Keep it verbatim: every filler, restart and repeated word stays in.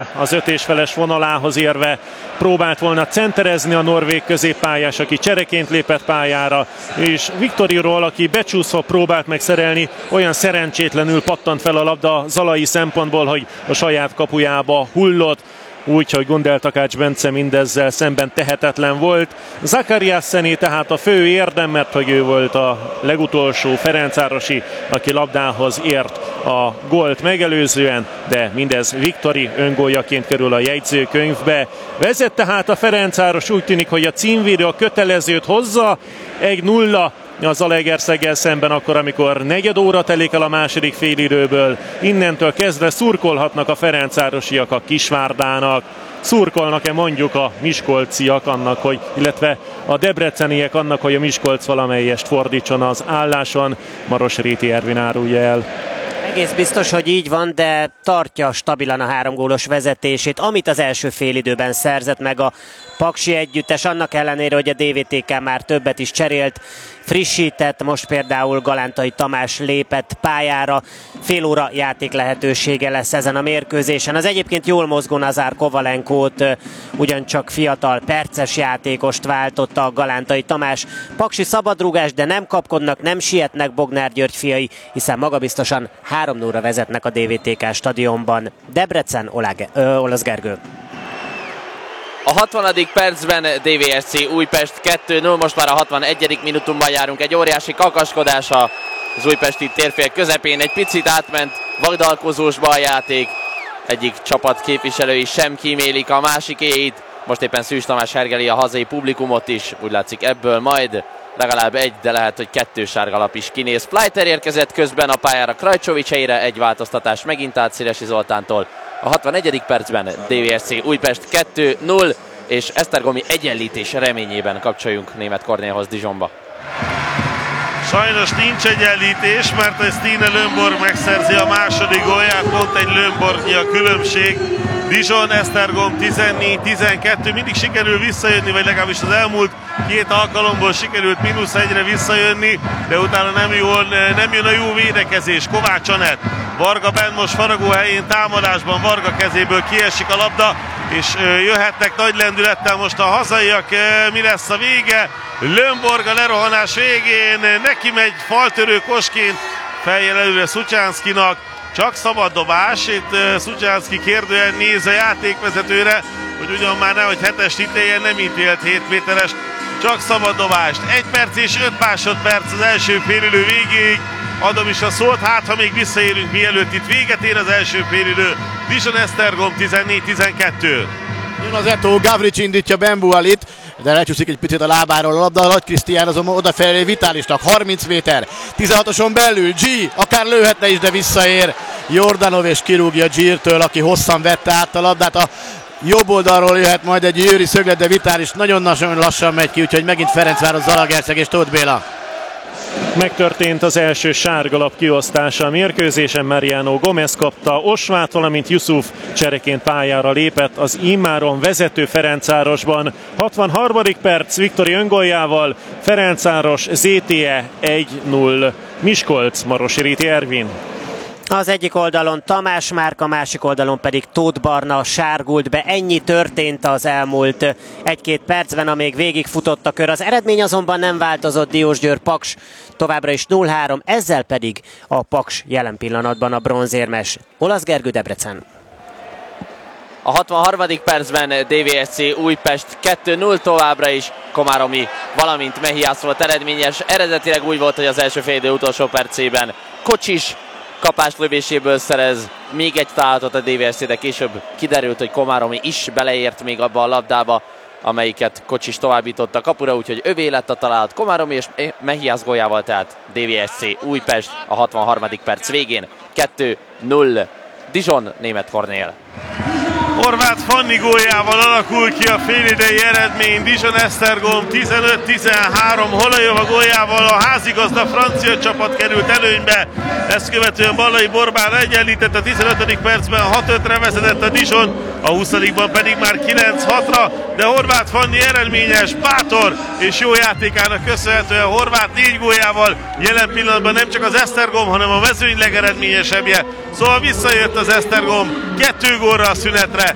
az öt és feles vonalához érve próbált volna centerezni a norvég középpályás, aki csereként lépett pályára, és Viktoriról, aki becsúszva próbált megszerelni, olyan szerencsétlenül pattant fel a labda zalai szempontból, hogy a saját kapujába hullott, úgyhogy Gundel Takács Bence mindezzel szemben tehetetlen volt. Zakariasszené tehát a fő érdem, mert hogy ő volt a legutolsó ferencvárosi, aki labdához ért a gólt megelőzően, de mindez Viktori öngóljaként kerül a jegyzőkönyvbe. Vezet tehát a Ferencváros, úgy tűnik, hogy a címvédő a kötelezőt hozza, egy nulla a Zalaegerszeggel szemben akkor, amikor negyed óra telik el a második félidőből. Innentől kezdve szurkolhatnak a ferencvárosiak a Kisvárdának. Szurkolnak-e mondjuk a miskolciak annak, hogy, illetve a debreceniek annak, hogy a Miskolc valamelyest fordítson az álláson? Marosréti Ervin árulja el. Egész biztos, hogy így van, de tartja stabilan a három gólos vezetését, amit az első félidőben szerzett meg a paksi együttes, annak ellenére, hogy a dé vé té ká már többet is cserélt, frissített, most például Galántai Tamás lépett pályára, fél óra játék lehetősége lesz ezen a mérkőzésen. Az egyébként jól mozgó Nazár Kovalenkót, ugyancsak fiatal perces játékost váltotta a Galántai Tamás. Paksi szabadrúgás, de nem kapkodnak, nem sietnek Bognár György fiai, hiszen magabiztosan három nulla vezetnek a dé vé té ká stadionban. Debrecen, Oláge, ö, Olasz Gergő. A hatvanadik percben dé vé es cé Újpest kettő null, most már a hatvanegyedik minutumban járunk, egy óriási kakaskodás az újpesti térfél közepén, egy picit átment vagdalkozósba a játék, egyik csapat képviselői sem kímélik a másikéit, most éppen Szűcs Tamás hergeli a hazai publikumot is, úgy látszik ebből majd legalább egy, de lehet, hogy kettő sárgalap is kinéz. Fleiter érkezett közben a pályára Krajcsovics helyére, egy változtatás megint át Szélesi Zoltántól. A hatvanegyedik percben dé vé es cé Újpest kettő null, és esztergomi egyenlítés reményében kapcsoljunk Németh Kornélhoz Dijonba. Sajnos nincs egyenlítés, mert egy Stine Lönnborg megszerzi a második gólját, pont egy Lönnborgnyi a különbség. Dijon, Esztergom tizennégy tizenkettő, mindig sikerül visszajönni, vagy legalábbis az elmúlt két alkalomból sikerült mínusz egyre visszajönni, de utána nem, jól, nem jön a jó védekezés. Kovács Anett, Varga benn most faragó helyén támadásban, Varga kezéből kiesik a labda, és jöhetnek nagy lendülettel most a hazaiak. Mi lesz a vége? Lönnborg a lerohanás végén, neki megy faltörő kosként, fejjel előre Szucsánszkinak, csak szabad dobás. Itt Szucsánszki kérdően néz a játékvezetőre, hogy ugyan már nehogy hetest ítéljen, nem ítélt hét méteres, csak szabad dobást. egy perc és öt másodperc az első félidő végéig. Adom is a szót, hát ha még visszaérünk, mielőtt itt véget ér az első félidő. Dijon Esztergom tizennégy tizenkettő. Jön az Eto, Gavrics indítja Bembualit, de lecsúszik egy picit a lábáról a labda, Nagy Krisztián azonban odafelé Vitálisnak, harminc méter, tizenhatoson belül, G, akár lőhetne is, de visszaér Jordanov és kirúgja G-től, aki hosszan vette át a labdát. A jobb oldalról jöhet majd egy Győri szöglet, de Vitális nagyon-nagyon lassan megy ki, úgyhogy megint Ferencváros, Zalaegerszeg és Tóth Béla. Megtörtént az első sárgalap kiosztása a mérkőzésen, Mariano Gomez kapta Osvát, valamint Yusuf csereként pályára lépett az immáron vezető Ferencvárosban. hatvanharmadik perc Viktori öngoljával, Ferencváros zé té e egy null. Miskolc, Marosréti Ervin. Az egyik oldalon Tamás Márk, a másik oldalon pedig Tóth Barna sárgult be. Ennyi történt az elmúlt egy-két percben, amíg végigfutott a kör. Az eredmény azonban nem változott, Diósgyőr Paks továbbra is nulla három, ezzel pedig a Paks jelen pillanatban a bronzérmes. Olasz Gergő, Debrecen. A hatvanharmadik percben dé vé es cé Újpest kettő null, továbbra is Komáromi, valamint Mehiász volt eredményes. Eredetileg úgy volt, hogy az első félidő utolsó percében Kocsis kapás lövéséből szerez még egy találatot a dé vé es cé, de később kiderült, hogy Komáromi is beleért még abba a labdába, amelyiket Kocsis továbbított a kapura, úgyhogy övé lett a találat Komáromi és Mehiász góljával, tehát dé vé es cé Újpest a hatvanharmadik perc végén kettő null. Dijon, Németh Kornél. Horváth Fanni góljával alakul ki a félidei eredmény. Dijon Esztergom tizenöt tizenhárom, Holajova góljával a házigazda francia csapat került előnybe. Ezt követően Ballai Borbán egyenlített a tizenötödik percben, hat ötre vezetett a Dijon, a huszadikban pedig már kilenc hatra, de Horváth Fanni eredményes, bátor és jó játékának köszönhetően Horváth négy góljával jelen pillanatban nem csak az Esztergom, hanem a mezőny legeredményesebbje. Szóval visszajött az Esztergom kettő gólra a szünetre.